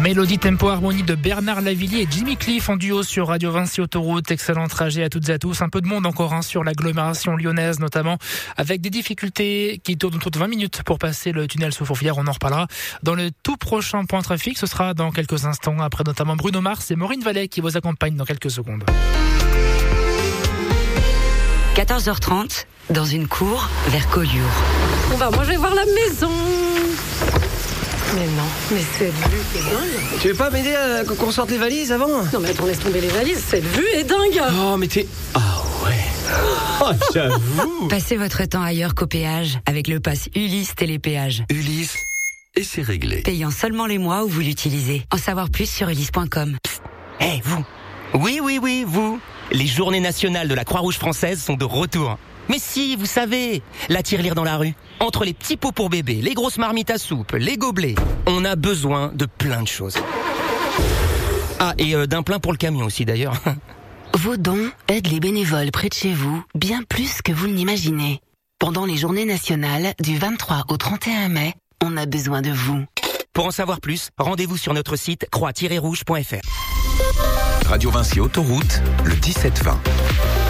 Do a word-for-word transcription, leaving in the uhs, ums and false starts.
Mélodie Tempo Harmonie de Bernard Lavilliers et Jimmy Cliff en duo sur Radio Vinci Autoroute. Excellent trajet à toutes et à tous. Un peu de monde encore hein, sur l'agglomération lyonnaise notamment, avec des difficultés qui tournent autour de vingt minutes pour passer le tunnel sous Fourvière. On en reparlera dans le tout prochain point trafic. Ce sera dans quelques instants, après notamment Bruno Mars et Maureen Vallet qui vous accompagnent dans quelques secondes. quatorze heures trente, dans une cour vers Collioure. Bon bah moi je vais voir la maison. Mais non, mais cette vue est dingue. Tu veux pas m'aider à qu'on sorte les valises avant? Non mais attends, laisse tomber les valises, cette vue est dingue. Oh mais t'es... Ah ouais. Oh j'avoue. Passez votre temps ailleurs qu'au péage avec le pass Ulysse Télépéage. Ulysse, et c'est réglé. Payant seulement les mois où vous l'utilisez. En savoir plus sur ulysse point com. Hé, hey, vous. Oui, oui, oui, vous. Les journées nationales de la Croix-Rouge française sont de retour. Mais si, vous savez, la tirelire dans la rue. Entre les petits pots pour bébé, les grosses marmites à soupe, les gobelets, on a besoin de plein de choses. Ah, et euh, d'un plein pour le camion aussi d'ailleurs. Vos dons aident les bénévoles près de chez vous bien plus que vous ne l'imaginez. Pendant les journées nationales du vingt-trois au trente et un mai, on a besoin de vous. Pour en savoir plus, rendez-vous sur notre site croix tiret rouge point f r. Radio Vinci Autoroute, le dix-sept vingt.